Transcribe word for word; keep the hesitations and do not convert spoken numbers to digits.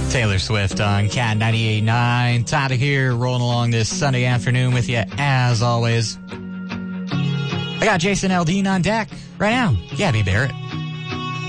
Taylor Swift on Cat ninety-eight point nine. Tyler here, rolling along this Sunday afternoon with you, as always. I got Jason Aldean on deck right now. Gabby Barrett.